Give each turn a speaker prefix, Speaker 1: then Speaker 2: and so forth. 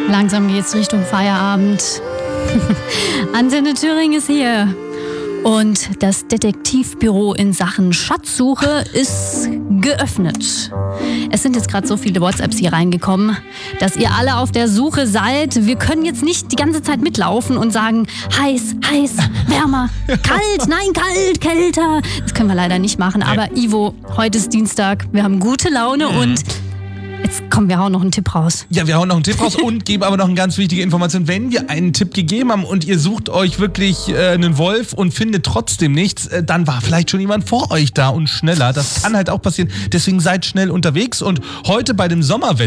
Speaker 1: Langsam geht's Richtung Feierabend. Antenne Thüringen ist hier. Und das Detektivbüro in Sachen Schatzsuche ist geöffnet. Es sind jetzt gerade so viele WhatsApps hier reingekommen, dass ihr alle auf der Suche seid. Wir können jetzt nicht die ganze Zeit mitlaufen und sagen, heiß, heiß, wärmer, kalt, nein, kalt, kälter. Das können wir leider nicht machen. Aber Ivo, heute ist Dienstag, wir haben gute Laune und jetzt kommen wir hauen noch einen Tipp raus.
Speaker 2: Ja, wir hauen noch einen Tipp raus und geben aber noch eine ganz wichtige Information. Wenn wir einen Tipp gegeben haben und ihr sucht euch wirklich einen Wolf und findet trotzdem nichts, dann war vielleicht schon jemand vor euch da und schneller. Das kann halt auch passieren. Deswegen seid schnell unterwegs und heute bei dem Sommerwetter